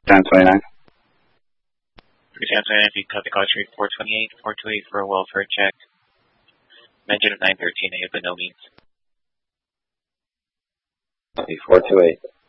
1029. Sam 29, if you cut the call street 428 for a welfare check. Mention of 913, I have the no means. 428.